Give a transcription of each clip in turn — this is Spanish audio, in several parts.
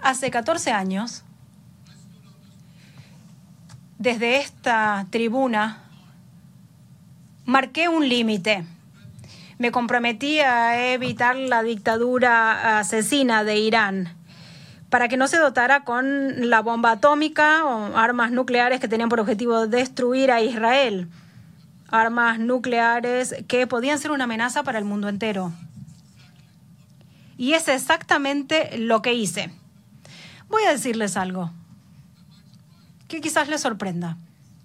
Hace 14 años, desde esta tribuna, marqué un límite. Me comprometí a evitar la dictadura asesina de Irán para que no se dotara con la bomba atómica o armas nucleares que tenían por objetivo destruir a Israel. Armas nucleares que podían ser una amenaza para el mundo entero. Y es exactamente lo que hice. Voy a decirles algo que quizás les sorprenda.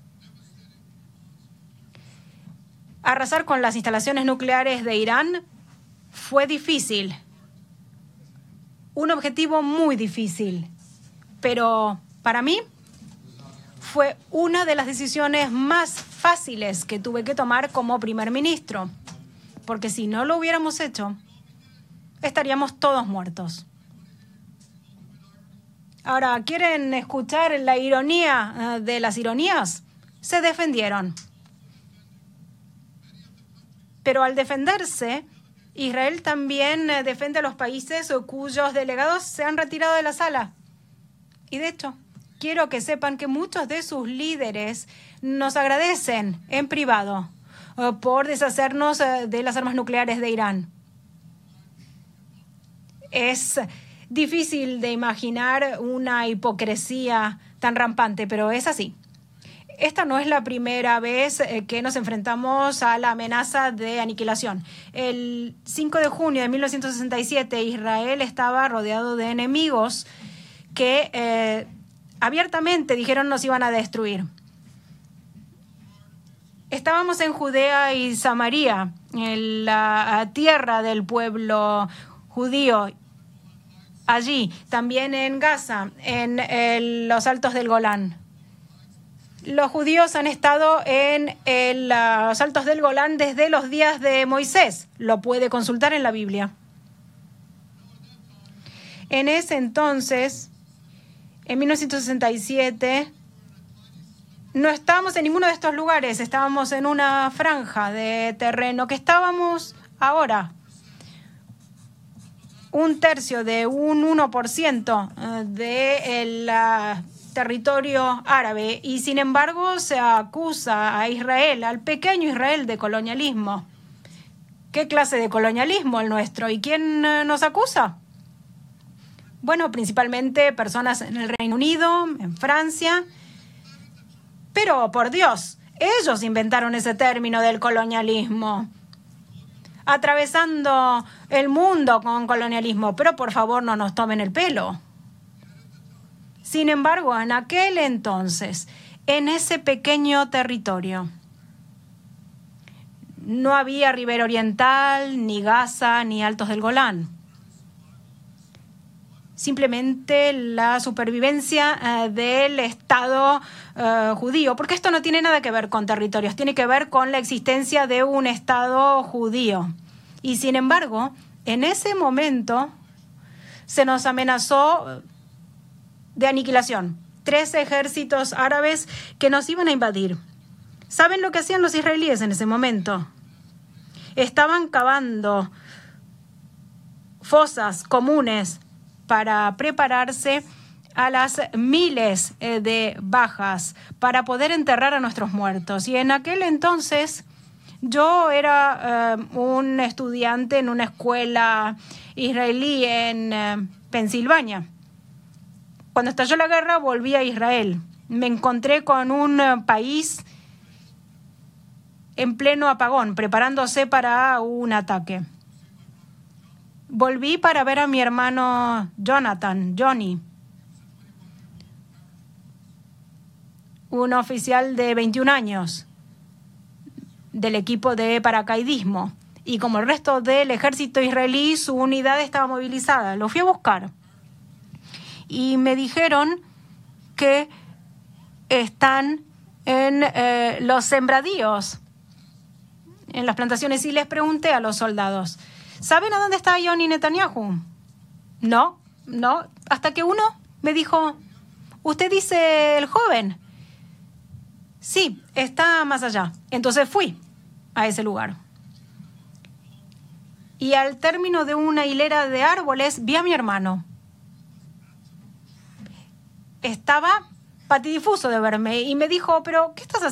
Arrasar con las instalaciones nucleares de Irán fue difícil. Un objetivo muy difícil. Pero para mí fue una de las decisiones más fáciles que tuve que tomar como primer ministro. Porque si no lo hubiéramos hecho, estaríamos todos muertos. Ahora, ¿quieren escuchar la ironía de las ironías? Se defendieron. Pero al defenderse, Israel también defiende a los países cuyos delegados se han retirado de la sala. Y de hecho, quiero que sepan que muchos de sus líderes nos agradecen en privado por deshacernos de las armas nucleares de Irán. Es difícil de imaginar una hipocresía tan rampante, pero es así. Esta no es la primera vez que nos enfrentamos a la amenaza de aniquilación. El 5 de junio de 1967, Israel estaba rodeado de enemigos que abiertamente dijeron nos iban a destruir. Estábamos en Judea y Samaria, en la tierra del pueblo judío. Allí, también en Gaza, en los altos del Golán. Los judíos han estado en los altos del Golán desde los días de Moisés. Lo puede consultar en la Biblia. En ese entonces, en 1967, no estábamos en ninguno de estos lugares. Estábamos en una franja de terreno que estábamos ahora. Un tercio de un 1% del territorio árabe, y sin embargo se acusa a Israel, al pequeño Israel, de colonialismo. ¿Qué clase de colonialismo el nuestro? ¿Y quién nos acusa? Bueno, principalmente personas en el Reino Unido, en Francia. Pero, por Dios, ellos inventaron ese término del colonialismo, atravesando el mundo con colonialismo. Pero, por favor, no nos tomen el pelo. Sin embargo, en aquel entonces, en ese pequeño territorio, no había Ribera Oriental, ni Gaza, ni Altos del Golán. Simplemente la supervivencia del Estado judío, porque esto no tiene nada que ver con territorios, tiene que ver con la existencia de un Estado judío. Y sin embargo, en ese momento se nos amenazó de aniquilación. 3 ejércitos árabes que nos iban a invadir. ¿Saben lo que hacían los israelíes en ese momento? Estaban cavando fosas comunes para prepararse a las miles de bajas para poder enterrar a nuestros muertos. Y en aquel entonces yo era un estudiante en una escuela israelí en Pensilvania. Cuando estalló la guerra volví a Israel. Me encontré con un país en pleno apagón, preparándose para un ataque. Volví para ver a mi hermano Johnny, un oficial de 21 años del equipo de paracaidismo. Y como el resto del ejército israelí, su unidad estaba movilizada. Lo fui a buscar. Y me dijeron que están en los sembradíos, en las plantaciones. Y les pregunté a los soldados, ¿saben a dónde está Johnny Netanyahu? No. Hasta que uno me dijo, ¿usted dice el joven? Sí, está más allá. Entonces fui a ese lugar. Y al término de una hilera de árboles vi a mi hermano. estaba patidifuso de verme y me dijo, pero ¿qué estás haciendo?